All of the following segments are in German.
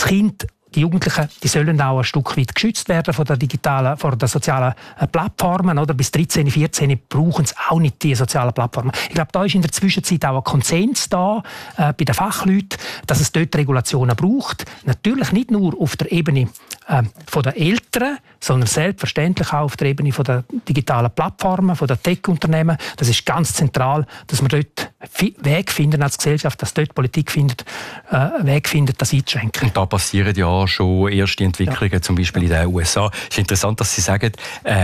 das Kind, die Jugendlichen, die sollen auch ein Stück weit geschützt werden von den sozialen Plattformen. Oder? Bis 13, 14 brauchen sie auch nicht die sozialen Plattformen. Ich glaube, da ist in der Zwischenzeit auch ein Konsens da bei den Fachleuten, dass es dort Regulationen braucht. Natürlich nicht nur auf der Ebene von den Eltern, sondern selbstverständlich auch auf der Ebene von der digitalen Plattformen, von den Tech-Unternehmen. Das ist ganz zentral, dass wir dort Weg finden als Gesellschaft, dass dort Politik findet, Weg findet, das einzuschränken. Und da passieren ja schon erste Entwicklungen, zum Beispiel in den USA. Es ist interessant, dass Sie sagen,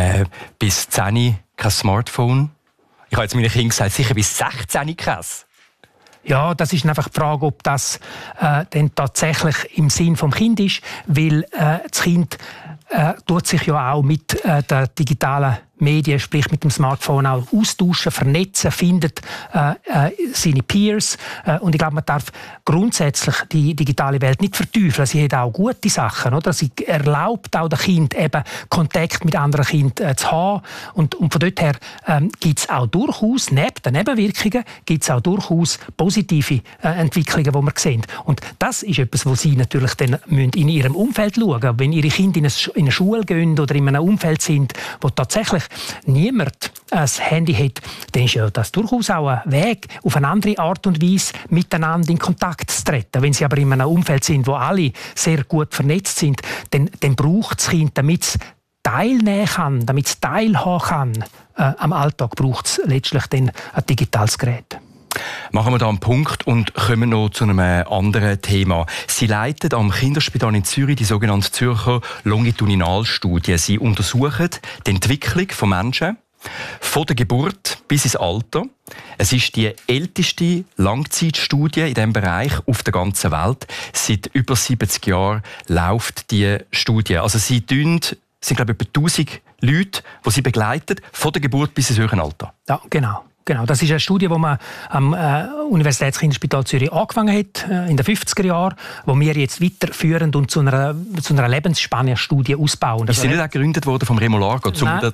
bis 10 kein Smartphone. Ich habe jetzt meinen Kindern gesagt, sicher bis 16 keins. Ja, das ist einfach die Frage, ob das dann tatsächlich im Sinn vom Kind ist, weil das Kind tut sich ja auch mit den digitalen Medien, sprich mit dem Smartphone auch austauschen, vernetzen, findet seine Peers. Und ich glaube, man darf grundsätzlich die digitale Welt nicht verteufeln. Sie hat auch gute Sachen, oder? Sie erlaubt auch dem Kind eben Kontakt mit anderen Kindern zu haben. Und von dort her gibt es auch durchaus, neben den Nebenwirkungen, gibt es auch durchaus positive Entwicklungen, die wir sehen. Und das ist etwas, wo Sie natürlich dann in Ihrem Umfeld schauen müssen. Wenn Ihre Kinder in eine Schule gehen oder in einem Umfeld sind, wo tatsächlich niemand ein Handy hat, dann ist ja das durchaus auch ein Weg, auf eine andere Art und Weise miteinander in Kontakt zu treten. Wenn Sie aber in einem Umfeld sind, wo alle sehr gut vernetzt sind, dann braucht das Kind, damit es teilnehmen kann, damit es teilhaben kann, am Alltag braucht es letztlich dann ein digitales Gerät. Machen wir da einen Punkt und kommen noch zu einem anderen Thema. Sie leiten am Kinderspital in Zürich die sogenannte Zürcher Longitudinalstudie. Sie untersuchen die Entwicklung von Menschen von der Geburt bis ins Alter. Es ist die älteste Langzeitstudie in diesem Bereich auf der ganzen Welt. Seit über 70 Jahren läuft die Studie. Also Sie sind, glaube ich, etwa 1000 Leute, die Sie begleiten, von der Geburt bis ins höhere Alter. Ja, genau. Genau, das ist eine Studie, die man am Universitätskinderspital Zürich angefangen hat, in den 50er Jahren, die wir jetzt weiterführen und zu einer Lebensspanne-Studie ausbauen. Ist sie nicht auch gegründet worden vom Remo Largo? Er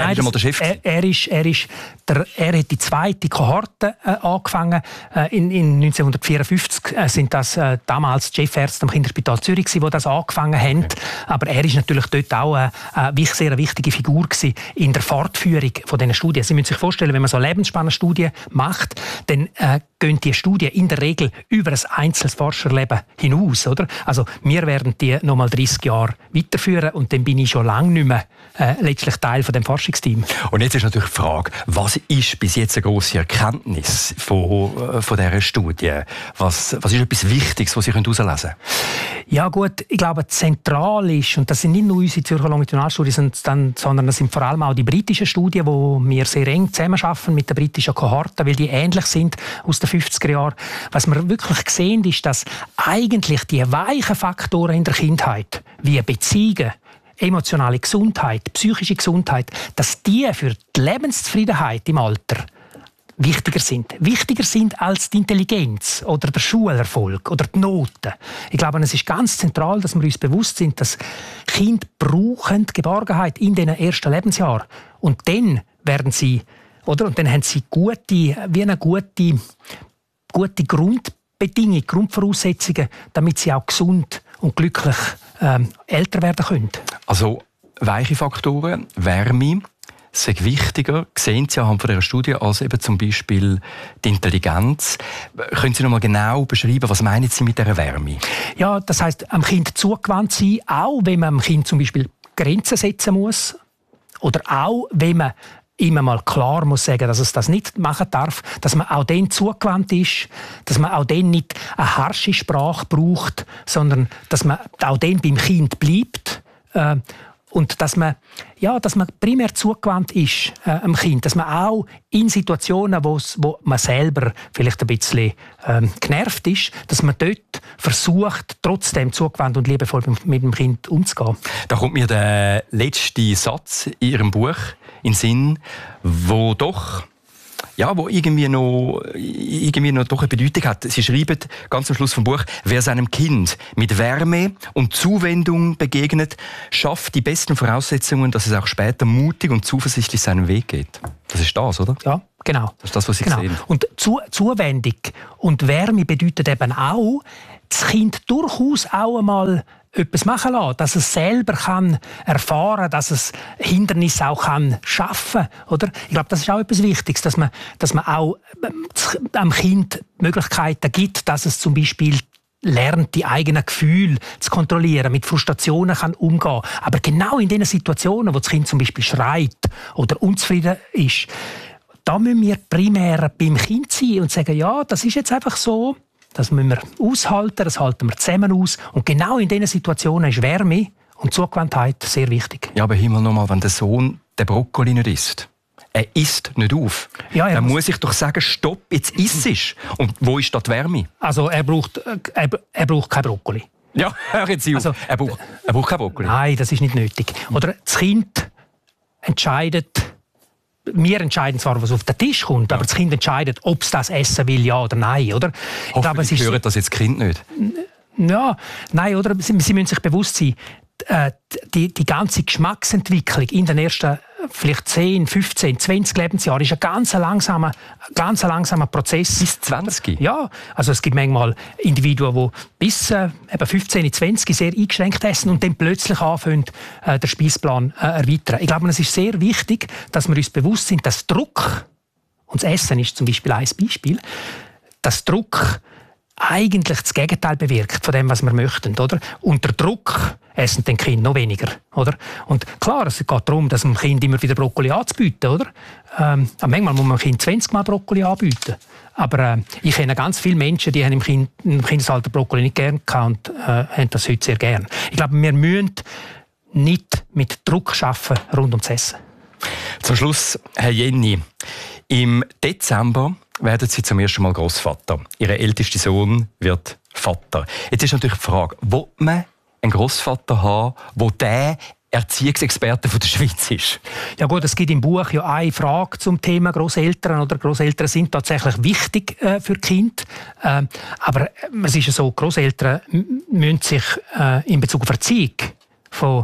hat die zweite Kohorte angefangen. In 1954 sind das damals die Chefärzte am Kinderspital Zürich, die das angefangen haben. Okay. Aber er ist natürlich dort auch eine sehr wichtige Figur in der Fortführung von diesen Studien. Sie müssen sich vorstellen, wenn man so Lebensspanne-Studie macht, dann gehen die Studien in der Regel über ein einzelnes Forscherleben hinaus. Oder? Also wir werden die noch mal 30 Jahre weiterführen und dann bin ich schon lange nicht mehr letztlich Teil von dem Forschungsteam. Und jetzt ist natürlich die Frage, was ist bis jetzt eine grosse Erkenntnis von dieser Studie? Was ist etwas Wichtiges, was Sie herauslesen können? Ja gut, ich glaube, zentral ist, und das sind nicht nur unsere Zürcher Longitudinalstudien, sondern das sind vor allem auch die britischen Studien, wo wir sehr eng zusammenarbeiten mit der britischen Kohorte, weil die ähnlich sind aus den 50er Jahren. Was wir wirklich sehen, ist, dass eigentlich die weichen Faktoren in der Kindheit, wie Beziehungen, emotionale Gesundheit, psychische Gesundheit, dass die für die Lebenszufriedenheit im Alter wichtiger sind als die Intelligenz oder der Schulerfolg oder die Noten. Ich glaube, es ist ganz zentral, dass wir uns bewusst sind, dass Kinder brauchen Geborgenheit in den ersten Lebensjahren. Und dann werden sie, und dann haben sie eine gute Grundbedingung, Grundvoraussetzungen, damit sie auch gesund und glücklich älter werden können. Also weiche Faktoren, Wärme, ist wichtiger, sehen Sie anhand von dieser Studie, als eben zum Beispiel die Intelligenz. Können Sie noch mal genau beschreiben, was meinen Sie mit dieser Wärme? Ja, das heisst, am Kind zugewandt sein, auch wenn man dem Kind zum Beispiel Grenzen setzen muss. Oder auch, wenn man immer mal klar muss sagen, dass es das nicht machen darf, dass man auch dann zugewandt ist, dass man auch dann nicht eine harsche Sprache braucht, sondern dass man auch dann beim Kind bleibt. Und dass man primär zugewandt ist am Kind, dass man auch in Situationen, wo man selber vielleicht ein bisschen genervt ist, dass man dort versucht, trotzdem zugewandt und liebevoll mit dem Kind umzugehen. Da kommt mir der letzte Satz in Ihrem Buch in den Sinn, wo irgendwie noch doch eine Bedeutung hat. Sie schreiben ganz am Schluss vom Buch: Wer seinem Kind mit Wärme und Zuwendung begegnet, schafft die besten Voraussetzungen, dass es auch später mutig und zuversichtlich seinen Weg geht. Das ist das, oder? Ja, genau. Das ist das, was Sie sehen. Und Zuwendung und Wärme bedeutet eben auch, das Kind durchaus auch einmal etwas machen lassen, dass es selber kann erfahren, dass es Hindernisse auch kann schaffen, oder? Ich glaube, das ist auch etwas Wichtiges, dass man auch am Kind Möglichkeiten gibt, dass es zum Beispiel lernt, die eigenen Gefühle zu kontrollieren, mit Frustrationen kann umgehen. Aber genau in den Situationen, wo das Kind zum Beispiel schreit oder unzufrieden ist, da müssen wir primär beim Kind sein und sagen, ja, das ist jetzt einfach so, das müssen wir aushalten, das halten wir zusammen aus. Und genau in diesen Situationen ist Wärme und Zugewandtheit sehr wichtig. Ja, aber Himmel nochmal, wenn der Sohn den Brokkoli nicht isst. Er isst nicht auf. Ja, dann muss ich doch sagen, stopp, jetzt isst es. Und wo ist da die Wärme? Also er braucht kein Brokkoli. Ja, hör jetzt auf. Also, er braucht kein Brokkoli. Nein, das ist nicht nötig. Oder das Kind entscheidet, wir entscheiden zwar, was auf den Tisch kommt, aber das Kind entscheidet, ob es das essen will, ja oder nein. Oder? Hoffentlich hören das jetzt Kind nicht. Ja, nein, oder? Sie müssen sich bewusst sein, die ganze Geschmacksentwicklung in den ersten vielleicht 10, 15, 20 Lebensjahren ist ein ganz langsamer Prozess. Bis 20? Ja, also es gibt manchmal Individuen, die bis 15, 20 sehr eingeschränkt essen und dann plötzlich anfangen, den Speisplan erweitern. Ich glaube, es ist sehr wichtig, dass wir uns bewusst sind, dass Druck, und das Essen ist zum Beispiel ein Beispiel, dass Druck eigentlich das Gegenteil bewirkt von dem, was wir möchten, oder? Unter Druck essen die Kinder noch weniger, oder? Und klar, es geht darum, dass dem Kind immer wieder Brokkoli anzubieten, oder? Manchmal muss man dem Kind 20 Mal Brokkoli anbieten. Aber ich kenne ganz viele Menschen, die haben im Kindesalter Brokkoli nicht gern gehabt und haben das heute sehr gern. Ich glaube, wir müssen nicht mit Druck arbeiten rund ums Essen. Zum Schluss, Herr Jenny, im Dezember werden Sie zum ersten Mal Grossvater. Ihr ältester Sohn wird Vater. Jetzt ist natürlich die Frage, will man einen Grossvater haben, der der Erziehungsexperte der Schweiz ist? Ja gut, es gibt im Buch ja eine Frage zum Thema Grosseltern. Oder Grosseltern sind tatsächlich wichtig für Kinder. Aber es ist ja so, Grosseltern müssen sich in Bezug auf Erziehung von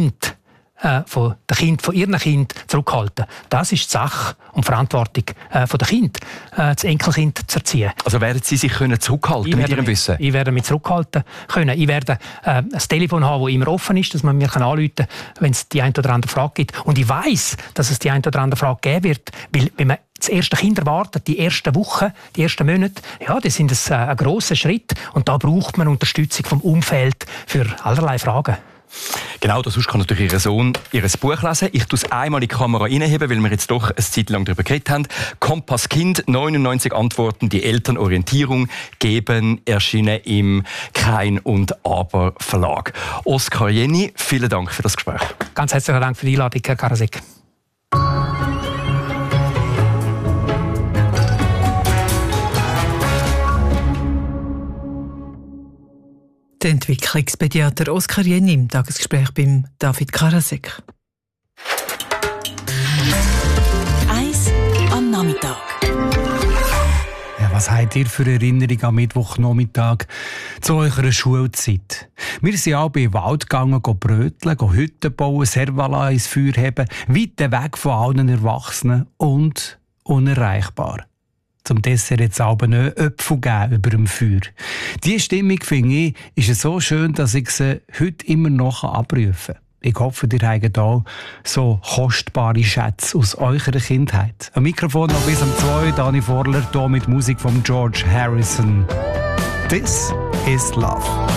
ihren Kind zurückhalten. Das ist die Sache und Verantwortung der Kind, das Enkelkind zu erziehen. Also werden Sie sich zurückhalten mit Ihrem Wissen? Ich werde mich zurückhalten können. Ich werde ein Telefon haben, das immer offen ist, dass man mir anrufen kann, wenn es die eine oder andere Frage gibt. Und ich weiss, dass es die eine oder andere Frage geben wird, weil wenn man das erste Kind erwartet, die ersten Wochen, die ersten Monate, ja, das sind ein grosser Schritt und da braucht man Unterstützung vom Umfeld für allerlei Fragen. Genau, sonst kann natürlich Ihr Sohn Ihr Buch lesen. Ich tue es einmal in die Kamera reinheben, weil wir jetzt doch eine Zeit lang darüber geredet haben. Kompass Kind, 99 Antworten, die Elternorientierung geben, erschienen im Kein und Aber Verlag. Oskar Jenny, vielen Dank für das Gespräch. Ganz herzlichen Dank für die Einladung, Herr Karasek. Der Entwicklungspädiater Oskar Jenny im Tagesgespräch beim David Karasek. Eins am Nachmittag. Ja, was habt ihr für Erinnerungen am Mittwochnachmittag zu eurer Schulzeit? Wir sind auch bei Wald gegangen, bröteln, Hütten bauen, Servala ins Feuer heben, weit weg von allen Erwachsenen und unerreichbar. Zum Dessert jetzt aber nicht Äpfel geben über dem Feuer. Diese Stimmung, finde ich, ist so schön, dass ich sie heute immer noch abrufen kann. Ich hoffe, ihr habt auch so kostbare Schätze aus eurer Kindheit. Am Mikrofon noch bis um 2, Dani Vorler, hier mit Musik von George Harrison. This is Love.